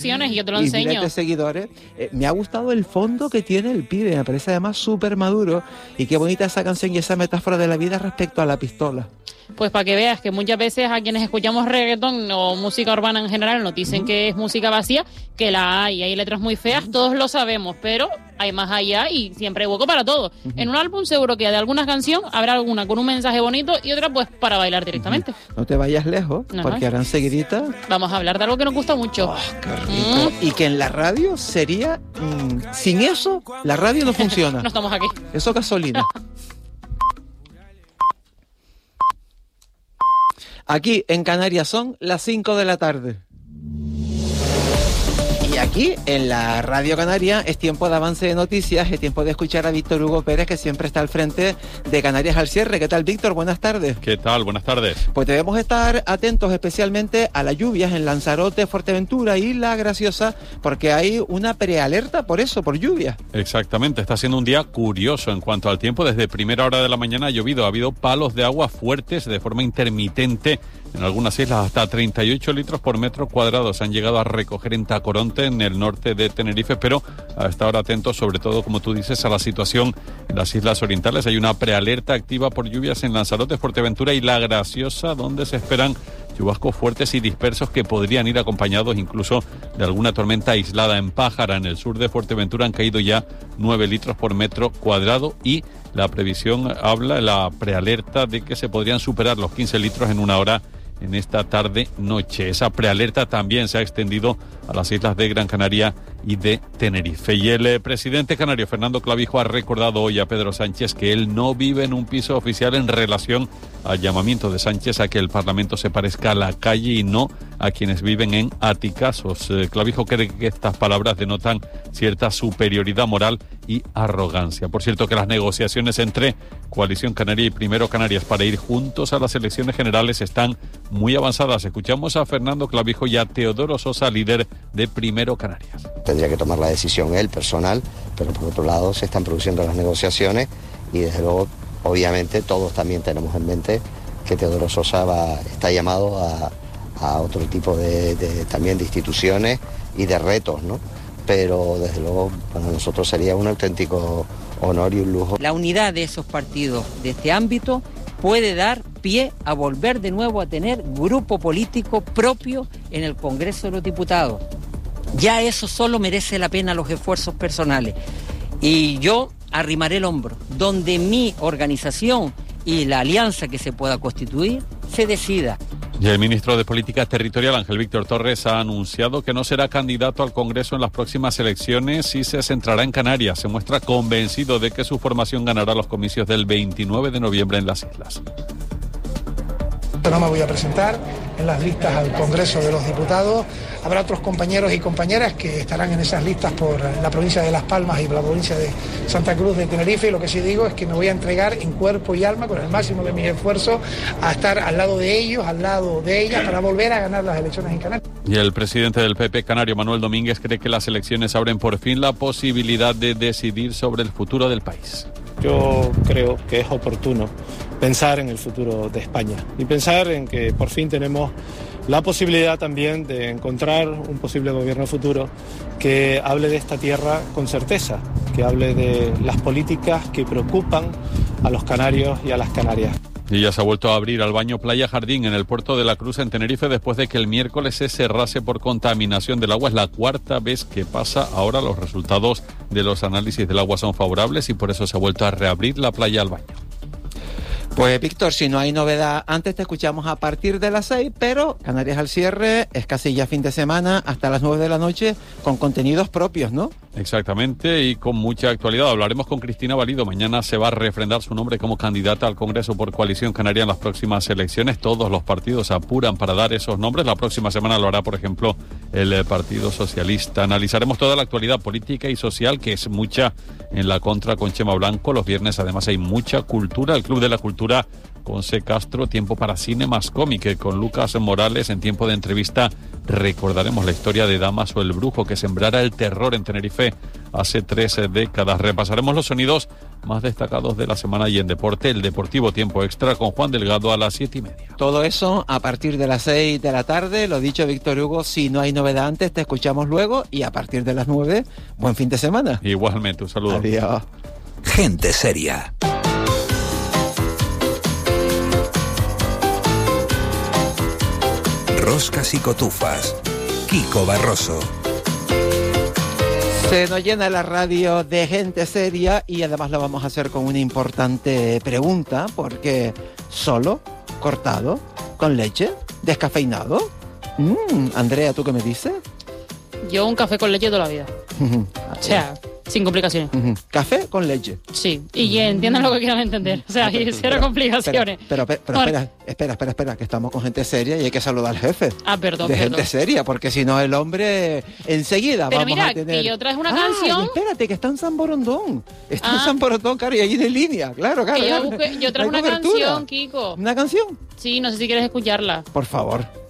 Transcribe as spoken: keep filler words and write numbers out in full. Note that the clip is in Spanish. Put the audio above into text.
Y yo te lo y enseño. miles de seguidores. Eh, me ha gustado el fondo que tiene el pibe, me parece además súper maduro, y qué bonita esa canción y esa metáfora de la vida respecto a la pistola. Pues para que veas que muchas veces a quienes escuchamos reggaetón o música urbana en general nos dicen uh-huh. que es música vacía, que la hay, hay letras muy feas, uh-huh. todos lo sabemos, pero hay más allá y siempre hay hueco para todo. Uh-huh. En un álbum seguro que de alguna canción habrá alguna con un mensaje bonito y otra pues para bailar directamente. Uh-huh. No te vayas lejos, uh-huh. porque ahora enseguidita vamos a hablar de algo que nos gusta mucho. Oh, qué rico. Mm. Y que en la radio sería, mmm, sin eso, la radio no funciona. No estamos aquí. Eso gasolina. Aquí en Canarias son las cinco de la tarde. Y aquí, en la Radio Canaria, es tiempo de avance de noticias, es tiempo de escuchar a Víctor Hugo Pérez, que siempre está al frente de Canarias al cierre. ¿Qué tal, Víctor? Buenas tardes. ¿Qué tal? Buenas tardes. Pues debemos estar atentos especialmente a las lluvias en Lanzarote, Fuerteventura y La Graciosa, porque hay una prealerta por eso, por lluvia. Exactamente, está siendo un día curioso en cuanto al tiempo. Desde primera hora de la mañana ha llovido, ha habido palos de agua fuertes de forma intermitente. En algunas islas hasta treinta y ocho litros por metro cuadrado se han llegado a recoger en Tacoronte, en el norte de Tenerife, pero a esta hora atentos sobre todo, como tú dices, a la situación en las islas orientales. Hay una prealerta activa por lluvias en Lanzarote, Fuerteventura y La Graciosa, donde se esperan chubascos fuertes y dispersos que podrían ir acompañados incluso de alguna tormenta aislada. En Pájara, en el sur de Fuerteventura, han caído ya nueve litros por metro cuadrado y la previsión habla, la prealerta, de que se podrían superar los quince litros en una hora en esta tarde-noche. Esa prealerta también se ha extendido a las islas de Gran Canaria y de Tenerife. Y el eh, presidente canario, Fernando Clavijo, ha recordado hoy a Pedro Sánchez que él no vive en un piso oficial en relación al llamamiento de Sánchez a que el Parlamento se parezca a la calle y no a quienes viven en aticazos. Eh, Clavijo cree que estas palabras denotan cierta superioridad moral y arrogancia. Por cierto, que las negociaciones entre Coalición Canaria y Primero Canarias para ir juntos a las elecciones generales están muy avanzadas. Escuchamos a Fernando Clavijo y a Teodoro Sosa, líder de Primero Canarias. Tendría que tomar la decisión él, personal, pero por otro lado se están produciendo las negociaciones y desde luego, obviamente, todos también tenemos en mente que Teodoro Sosa va, está llamado a, a otro tipo de, de también de instituciones y de retos, ¿no? Pero desde luego para nosotros sería un auténtico honor y un lujo. La unidad de esos partidos de este ámbito puede dar pie a volver de nuevo a tener grupo político propio en el Congreso de los Diputados. Ya eso solo merece la pena los esfuerzos personales. Y yo arrimaré el hombro, donde mi organización y la alianza que se pueda constituir se decida. Y el ministro de Política Territorial, Ángel Víctor Torres, ha anunciado que no será candidato al Congreso en las próximas elecciones y se centrará en Canarias. Se muestra convencido de que su formación ganará los comicios del veintinueve de noviembre en las islas. No me voy a presentar en las listas al Congreso de los Diputados. Habrá otros compañeros y compañeras que estarán en esas listas por la provincia de Las Palmas y por la provincia de Santa Cruz de Tenerife. Y lo que sí digo es que me voy a entregar en cuerpo y alma, con el máximo de mis esfuerzos, a estar al lado de ellos, al lado de ellas, para volver a ganar las elecciones en Canarias. Y el presidente del P P canario, Manuel Domínguez, cree que las elecciones abren por fin la posibilidad de decidir sobre el futuro del país. Yo creo que es oportuno pensar en el futuro de España y pensar en que por fin tenemos la posibilidad también de encontrar un posible gobierno futuro que hable de esta tierra con certeza, que hable de las políticas que preocupan a los canarios y a las canarias. Y ya se ha vuelto a abrir al baño Playa Jardín en el puerto de la Cruz en Tenerife después de que el miércoles se cerrase por contaminación del agua. Es la cuarta vez que pasa. Ahora los resultados de los análisis del agua son favorables y por eso se ha vuelto a reabrir la playa al baño. Pues Víctor, si no hay novedad, antes te escuchamos a partir de las seis, pero Canarias al cierre es casi ya fin de semana hasta las nueve de la noche con contenidos propios, ¿no? Exactamente, y con mucha actualidad. Hablaremos con Cristina Valido. Mañana se va a refrendar su nombre como candidata al Congreso por Coalición Canaria en las próximas elecciones. Todos los partidos apuran para dar esos nombres. La próxima semana lo hará, por ejemplo, el Partido Socialista. Analizaremos toda la actualidad política y social, que es mucha en la contra con Chema Blanco. Los viernes, además, hay mucha cultura. El Club de la Cultura con C. Castro, tiempo para cine más cómic, con Lucas Morales. En tiempo de entrevista recordaremos la historia de Damaso el Brujo, que sembrara el terror en Tenerife hace tres décadas. Repasaremos los sonidos más destacados de la semana. Y en deporte, el Deportivo Tiempo Extra con Juan Delgado a las siete y media. Todo eso a partir de las seis de la tarde. Lo dicho, Víctor Hugo, si no hay novedad antes, te escuchamos luego. Y a partir de las nueve, buen fin de semana. Igualmente, un saludo. Adiós. Gente seria. Roscas y cotufas. Kiko Barroso. Se nos llena la radio de gente seria y además lo vamos a hacer con una importante pregunta, porque solo, cortado, con leche, descafeinado. Mm, Andrea, ¿tú qué me dices? Yo un café con leche toda la vida. O sea, sin complicaciones. ¿Café con leche? Sí, y que entiendan lo que quieran entender. O sea, y cero pero, complicaciones. Pero, pero, pero, pero espera, espera, espera, espera, que estamos con gente seria y hay que saludar al jefe. Ah, perdón, De perdón. gente seria, porque si no el hombre enseguida Pero vamos mira, a tener... que yo traje una Ah, canción... y espérate, que está en San Borondón. Está en Ah. San Borondón, claro, y ahí en línea. Claro, claro. Que yo, claro. busqué- yo No traje hay una cobertura. canción, Kiko. ¿Una canción? Sí, no sé si quieres escucharla. Por favor.